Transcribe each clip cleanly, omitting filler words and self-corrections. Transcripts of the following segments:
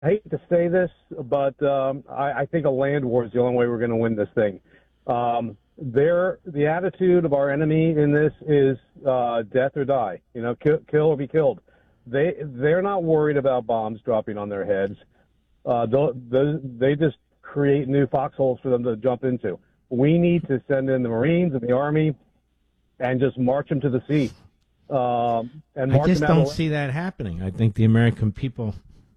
I hate to say this, but I think a land war is the only way we're going to win this thing. The attitude of our enemy in this is death or die. You know, kill or be killed. They're not worried about bombs dropping on their heads. They just create new foxholes for them to jump into. We need to send in the Marines and the Army and just march them to the sea. And I just don't see that happening. I think the American people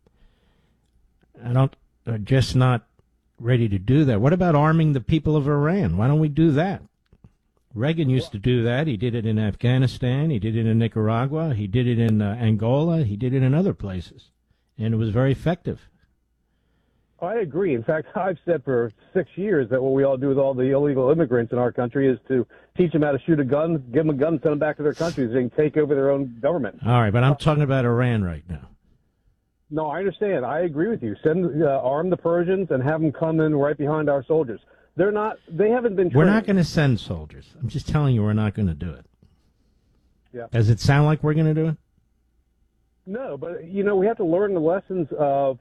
are just not ready to do that. What about arming the people of Iran? Why don't we do that? Reagan used to do that. He did it in Afghanistan. He did it in Nicaragua. He did it in Angola. He did it in other places. And it was very effective. I agree. In fact, I've said for 6 years that what we all do with all the illegal immigrants in our country is to teach them how to shoot a gun, give them a gun, send them back to their countries, and take over their own government. All right, but I'm talking about Iran right now. No, I understand. I agree with you. Arm the Persians and have them come in right behind our soldiers. They haven't been trained. We're not going to send soldiers. I'm just telling you we're not going to do it. Yeah. Does it sound like we're going to do it? No, but, we have to learn the lessons of,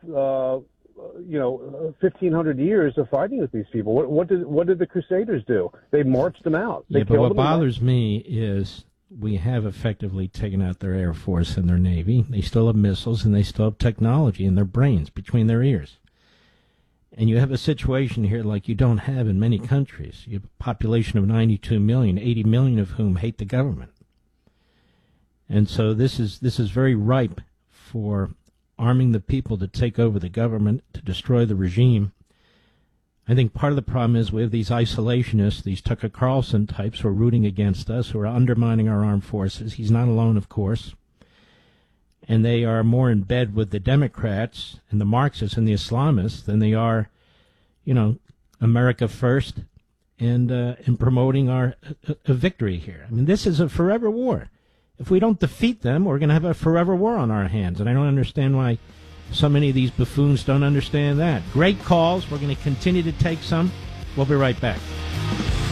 1,500 years of fighting with these people. What did the Crusaders do? They marched them out. But what bothers me is we have effectively taken out their Air Force and their Navy. They still have missiles and they still have technology in their brains, between their ears. And you have a situation here like you don't have in many countries. You have a population of 92 million, 80 million of whom hate the government. And so this is very ripe for arming the people to take over the government, to destroy the regime. I think part of the problem is we have these isolationists, these Tucker Carlson types who are rooting against us, who are undermining our armed forces. He's not alone, of course. And they are more in bed with the Democrats and the Marxists and the Islamists than they are, America first and in promoting our a victory here. I mean, this is a forever war. If we don't defeat them, we're going to have a forever war on our hands. And I don't understand why so many of these buffoons don't understand that. Great calls. We're going to continue to take some. We'll be right back.